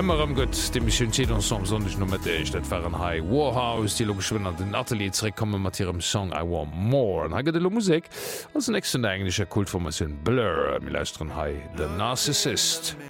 ëmmer am gëtt de Mission am sonnech no mat déich, dat waren Hai Warhouse, die lo geschwinn an den Atelier zeréckkomme mat hirem Song I Want More. An haget de lo Musik ass en nächsten englischer Kultformatioun Blur, mir lästren Hai The Narcissist.